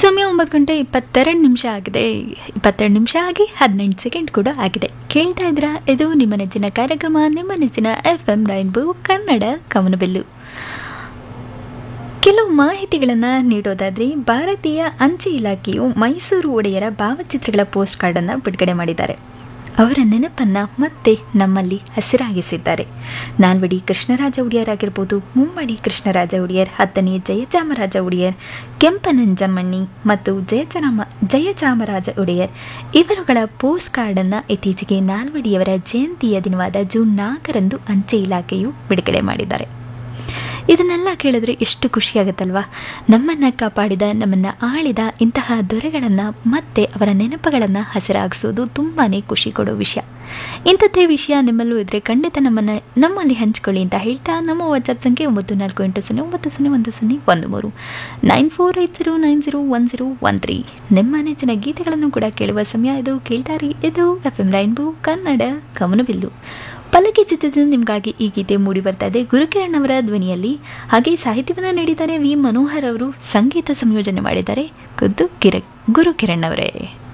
ಸಮಯ 9 ಗಂಟೆ 22 ನಿಮಿಷ ಆಗಿದೆ. 22 ನಿಮಿಷ ಆಗಿ 18 ಸೆಕೆಂಡ್ ಕೂಡ ಆಗಿದೆ. ಕೇಳ್ತಾ ಇದ್ರ ಇದು ನಿಮ್ಮ ನೆಚ್ಚಿನ ಕಾರ್ಯಕ್ರಮ, ನಿಮ್ಮ ನೆಚ್ಚಿನ FM ರೈನ್ಬೋ ಕನ್ನಡ ಕವನಬಿಲ್ಲು. ಕೆಲವು ಮಾಹಿತಿಗಳನ್ನು ನೀಡೋದಾದ್ರೆ, ಭಾರತೀಯ ಅಂಚೆ ಇಲಾಖೆಯು ಮೈಸೂರು ಒಡೆಯರ ಭಾವಚಿತ್ರಗಳ ಪೋಸ್ಟ್ ಕಾರ್ಡನ್ನು ಬಿಡುಗಡೆ ಮಾಡಿದ್ದಾರೆ. ಅವರ ನೆನಪನ್ನು ಮತ್ತೆ ನಮ್ಮಲ್ಲಿ ಹಸಿರಾಗಿಸಿದ್ದಾರೆ. ನಾಲ್ವಡಿ ಕೃಷ್ಣರಾಜ ಒಡೆಯರ್ ಆಗಿರ್ಬೋದು, ಮುಮ್ಮಡಿ ಕೃಷ್ಣರಾಜ ಒಡೆಯರ್, 10ನೇ ಜಯಚಾಮರಾಜ ಒಡೆಯರ್, ಕೆಂಪನಂಜಮ್ಮಣ್ಣಿ ಮತ್ತು ಜಯಚಾಮರಾಜ ಒಡೆಯರ್ ಇವರುಗಳ ಪೋಸ್ಟ್ ಕಾರ್ಡನ್ನು ಇತ್ತೀಚೆಗೆ ನಾಲ್ವಡಿಯವರ ಜಯಂತಿಯ ದಿನವಾದ ಜೂನ್ 4ರಂದು ಅಂಚೆ ಇಲಾಖೆಯು ಬಿಡುಗಡೆ ಮಾಡಿದ್ದಾರೆ. ಇದನ್ನೆಲ್ಲ ಕೇಳಿದ್ರೆ ಎಷ್ಟು ಖುಷಿಯಾಗುತ್ತಲ್ವಾ? ನಮ್ಮನ್ನು ಕಾಪಾಡಿದ, ನಮ್ಮನ್ನು ಆಳಿದ ಇಂತಹ ದೊರೆಗಳನ್ನು ಮತ್ತೆ ಅವರ ನೆನಪುಗಳನ್ನು ಹಸಿರಾಗಿಸೋದು ತುಂಬಾ ಖುಷಿ ಕೊಡೋ ವಿಷಯ. ಇಂಥದ್ದೇ ವಿಷಯ ನಿಮ್ಮಲ್ಲೂ ಇದ್ದರೆ ಖಂಡಿತ ನಮ್ಮಲ್ಲಿ ಹಂಚ್ಕೊಳ್ಳಿ ಅಂತ ಹೇಳ್ತಾ, ನಮ್ಮ ವಾಟ್ಸಪ್ ಸಂಖ್ಯೆ 9480901013 9480901013. ನಿಮ್ಮ ನೆಚ್ಚಿನ ಗೀತೆಗಳನ್ನು ಕೂಡ ಕೇಳುವ ಸಮಯ ಇದು. ಕೇಳ್ತಾರಿ, ಇದು FM ರೈನ್ಬೋ ಕನ್ನಡ ಕವನಬಿಲ್ಲು. ಪಲ್ಲಕ್ಕಿ ಚಿತ್ರದಿಂದ ನಿಮಗಾಗಿ ಈ ಗೀತೆ ಮೂಡಿ ಬರ್ತಾ ಇದೆ ಗುರುಕಿರಣ್ ಅವರ ಧ್ವನಿಯಲ್ಲಿ. ಹಾಗೆ ಸಾಹಿತ್ಯವನ್ನು ನೀಡಿದ್ದಾರೆ ವಿ ಮನೋಹರ್ ಅವರು, ಸಂಗೀತ ಸಂಯೋಜನೆ ಮಾಡಿದ್ದಾರೆ ಖುದ್ದು ಗುರುಕಿರಣ್ ಅವರೇ.